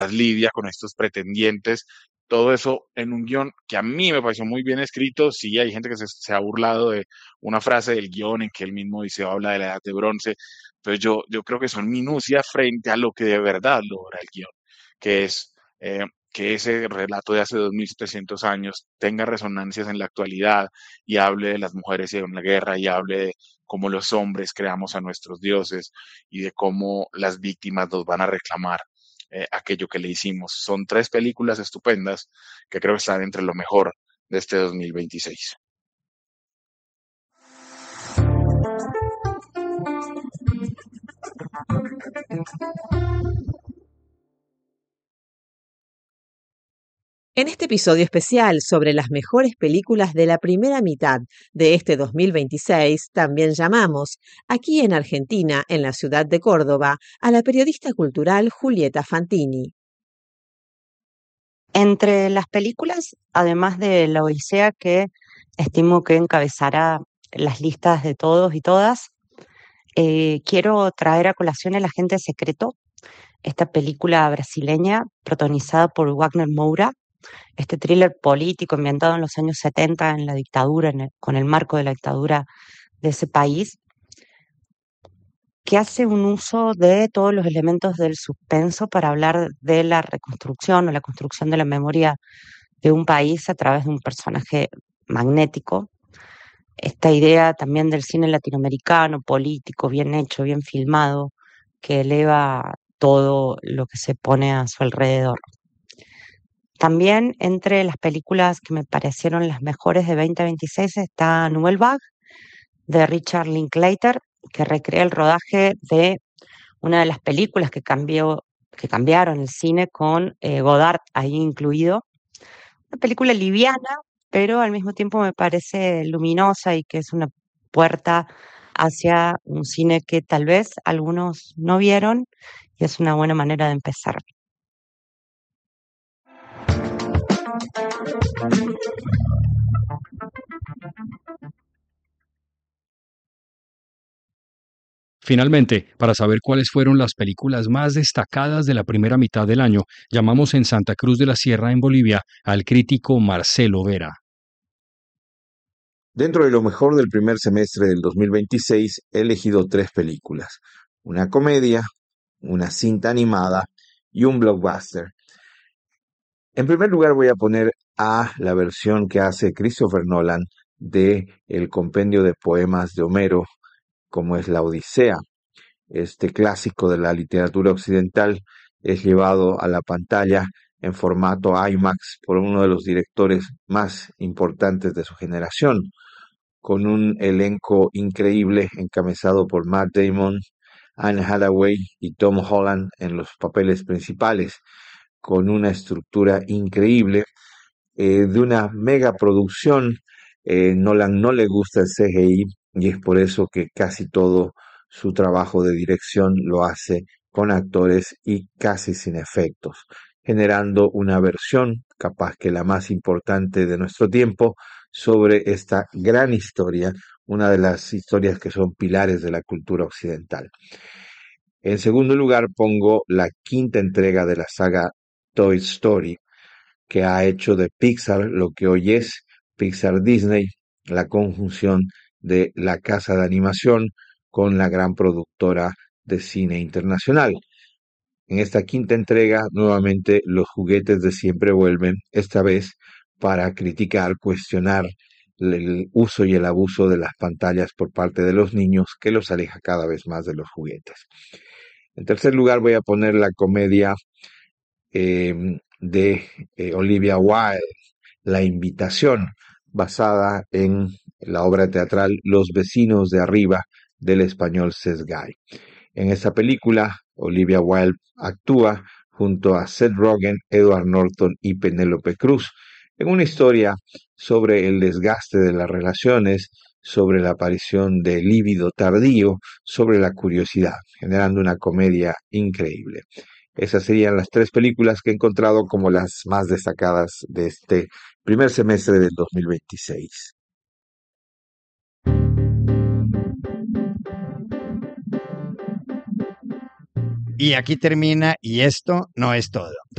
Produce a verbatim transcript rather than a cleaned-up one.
lidia con estos pretendientes, todo eso en un guión que a mí me pareció muy bien escrito. Sí, hay gente que se, se ha burlado de una frase del guión en que él mismo dice, habla de la edad de bronce, pero yo, yo creo que son minucias frente a lo que de verdad logra el guión, que es eh, que ese relato de hace dos mil setecientos años tenga resonancias en la actualidad y hable de las mujeres en la guerra y hable de cómo los hombres creamos a nuestros dioses y de cómo las víctimas nos van a reclamar eh, aquello que le hicimos. Son tres películas estupendas que creo que están entre lo mejor de este dos mil veintiséis. En este episodio especial sobre las mejores películas de la primera mitad de este dos mil veintiséis, también llamamos, aquí en Argentina, en la ciudad de Córdoba, a la periodista cultural Julieta Fantini. Entre las películas, además de La Odisea, que estimo que encabezará las listas de todos y todas, eh, quiero traer a colación El Agente Secreto, esta película brasileña protagonizada por Wagner Moura, este thriller político ambientado en los años setenta en la dictadura, en el- con el marco de la dictadura de ese país, que hace un uso de todos los elementos del suspenso para hablar de la reconstrucción o la construcción de la memoria de un país a través de un personaje magnético. Esta idea también del cine latinoamericano, político, bien hecho, bien filmado, que eleva todo lo que se pone a su alrededor. También entre las películas que me parecieron las mejores de veinte veintiséis está Nouvelle Vague, de Richard Linklater, que recrea el rodaje de una de las películas que cambió, que cambiaron el cine con eh, Godard ahí incluido. Una película liviana, pero al mismo tiempo me parece luminosa y que es una puerta hacia un cine que tal vez algunos no vieron y es una buena manera de empezar. Finalmente, para saber cuáles fueron las películas más destacadas de la primera mitad del año, llamamos en Santa Cruz de la Sierra, en Bolivia, al crítico Marcelo Vera. Dentro de lo mejor del primer semestre del dos mil veintiséis, he elegido tres películas: una comedia, una cinta animada y un blockbuster. En primer lugar voy a poner a la versión que hace Christopher Nolan de el compendio de poemas de Homero, como es la Odisea. Este clásico de la literatura occidental es llevado a la pantalla en formato IMAX por uno de los directores más importantes de su generación, con un elenco increíble encabezado por Matt Damon, Anne Hathaway y Tom Holland en los papeles principales, con una estructura increíble, eh, de una mega producción. Eh, Nolan no le gusta el C G I y es por eso que casi todo su trabajo de dirección lo hace con actores y casi sin efectos, generando una versión, capaz que la más importante de nuestro tiempo, sobre esta gran historia, una de las historias que son pilares de la cultura occidental. En segundo lugar pongo la quinta entrega de la saga Toy Story, que ha hecho de Pixar lo que hoy es Pixar Disney, la conjunción de la casa de animación con la gran productora de cine internacional. En esta quinta entrega, nuevamente los juguetes de siempre vuelven, esta vez para criticar, cuestionar el uso y el abuso de las pantallas por parte de los niños, que los aleja cada vez más de los juguetes. En tercer lugar voy a poner la comedia eh, de eh, Olivia Wilde, La Invitación, basada en la obra teatral Los vecinos de arriba del español Cesc Gay. En esta película, Olivia Wilde actúa junto a Seth Rogen, Edward Norton y Penélope Cruz en una historia sobre el desgaste de las relaciones, sobre la aparición del líbido tardío, sobre la curiosidad, generando una comedia increíble. Esas serían las tres películas que he encontrado como las más destacadas de este primer semestre del dos mil veintiséis. Y aquí termina, y esto no es todo.